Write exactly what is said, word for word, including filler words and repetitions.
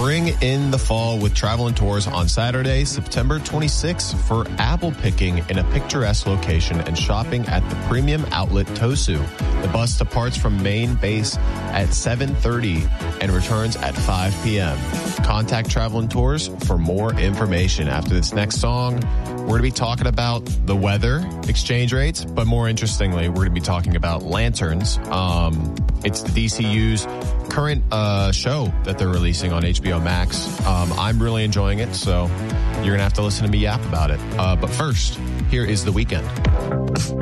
Bring in the fall with Travel and Tours on Saturday, September twenty-sixth for apple picking in a picturesque location and shopping at the premium outlet Tosu. The bus departs from main base at seven thirty and returns at five p.m. Contact Travel and Tours for more information. After this next song, we're going to be talking about the weather, exchange rates, but more interestingly, we're going to be talking about Lanterns. Um, it's the D C U's current uh, show that they're releasing on H B O Max. Um, I'm really enjoying it, so you're going to have to listen to me yap about it. Uh, but first, here is The Weeknd.